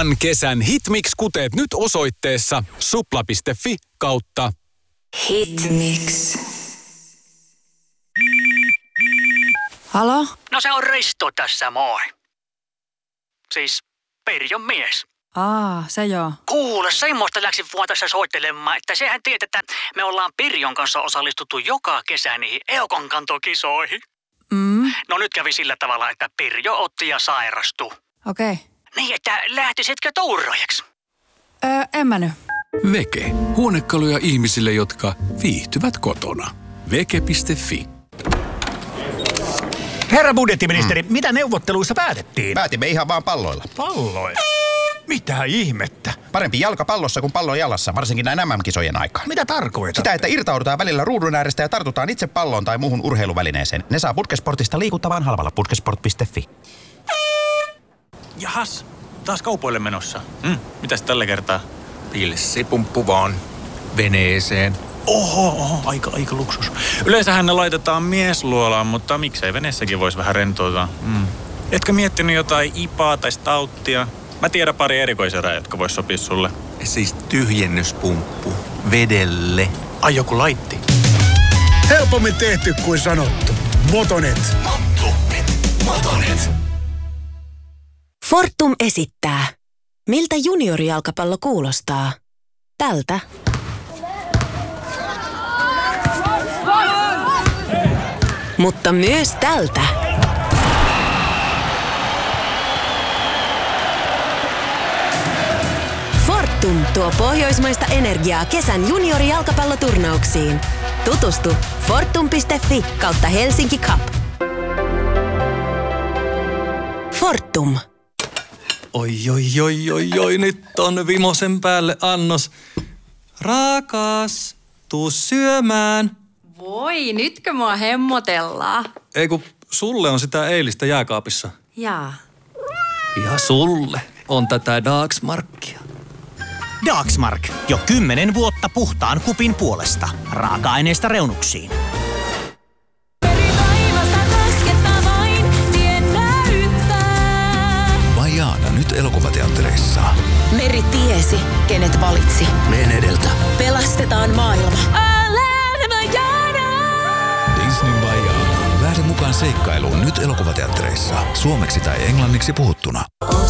Oman kesän Hitmix-kuteet nyt osoitteessa supla.fi/Hitmix. Halo? No se on Risto tässä, moi. Siis Perjon mies. Se joo. Kuule, semmoista läksin vaan tässä soittelemaan, että sehän tiedät, että me ollaan Pirjon kanssa osallistuttu joka kesä niihin EOKon kantokisoihin. No nyt kävi sillä tavalla, että Pirjo otti ja sairastui. Okei. Niin, että lähtisitkö touraajaksi? En mä nyt. Veke. Huonekaluja ihmisille, jotka viihtyvät kotona. Veke.fi. Herra budjettiministeri, mitä neuvotteluissa päätettiin? Päätimme ihan vaan palloilla. Palloilla? Mitä ihmettä? Parempi jalkapallossa kuin pallo jalassa, varsinkin näin MM-kisojen aikaan. Mitä tarkoitat? Sitä, että irtaudutaan välillä ruudun äärestä ja tartutaan itse palloon tai muuhun urheiluvälineeseen. Ne saa Putkesportista liikuttavan halvalla. Putkesport.fi. Jahas, taas kaupoille menossa. Mitäs tällä kertaa? Pilssipumppu vaan veneeseen. Oho, aika luksus. Yleensähän ne laitetaan miesluolaan, mutta miksei veneessäkin voisi vähän rentoutua. Etkö miettinyt jotain ipaa tai stauttia? Mä tiedän pari erikoiserää, jotka vois sopia sulle. Siis tyhjennyspumppu vedelle. Ai joku laitti. Helpommin tehty kuin sanottu. Motonet. Motonet. Fortum esittää. Miltä juniorijalkapallo kuulostaa? Tältä. Mutta myös tältä. Fortum tuo pohjoismaista energiaa kesän juniorijalkapalloturnauksiin. Tutustu fortum.fi/Helsinki Cup. Fortum. Oi, nyt on vimosen päälle annos. Rakas, tuu syömään. Voi, nytkö mua hemmotellaan? Ei kun sulle on sitä eilistä jääkaapissa. Jaa. Ja sulle on tätä Dagsmarkia. Dagsmark. Jo 10 vuotta puhtaan kupin puolesta. Raaka-aineista reunuksiin. Vajaana nyt elokuvateattereissa. Meri tiesi, kenet valitsi. Meen edeltä. Pelastetaan maailma. Disney Vajaana. Lähde mukaan seikkailuun nyt elokuvateattereissa. Suomeksi tai englanniksi puhuttuna.